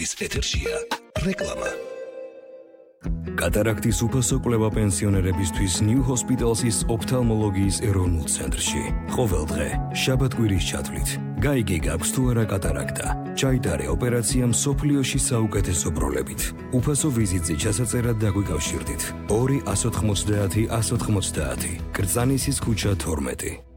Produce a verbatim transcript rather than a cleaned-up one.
ეთერის ეთერშია რეკლამა. კატარაქტის უფასო კვლევა პენსიონერებისთვის New Hospital's ოფთალმოლოგიის ეროვნულ ცენტრში. ყოველ დღე, შაბათ-კვირის ჩათვლით. გაიგე გაქვს თუ არა კატარაქტა. ჩაიტარე ოპერაცია მსოფლიოში საუკეთესო ბროლებით. უფასო ვიზიტზე ჩასაწერად დაგვიკავშირდით. ორი ათს ოცდაათი ათს ოცდაათი. კრწანისის ქუჩა თორმეტი.